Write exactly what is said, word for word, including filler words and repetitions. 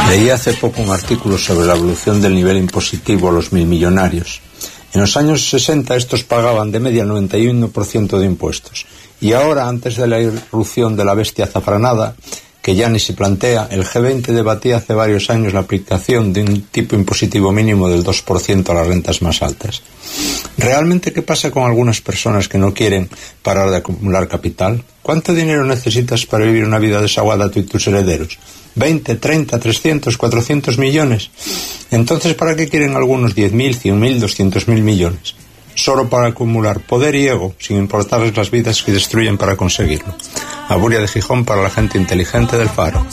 Leí hace poco un artículo sobre la evolución del nivel impositivo a los milmillonarios. En los años sesenta estos pagaban de media el noventa y uno por ciento de impuestos. Y ahora, antes de la irrupción de la bestia azafranada, que ya ni se plantea, el G veinte debatía hace varios años la aplicación de un tipo impositivo mínimo del dos por ciento a las rentas más altas. ¿Realmente qué pasa con algunas personas que no quieren parar de acumular capital? ¿Cuánto dinero necesitas para vivir una vida desahogada tú y tus herederos? ¿veinte, treinta, trescientos, cuatrocientos millones? Entonces, ¿para qué quieren algunos diez mil, cien mil, doscientos mil millones? Solo para acumular poder y ego, sin importarles las vidas que destruyen para conseguirlo. Aburia de Gijón para la gente inteligente del Faro.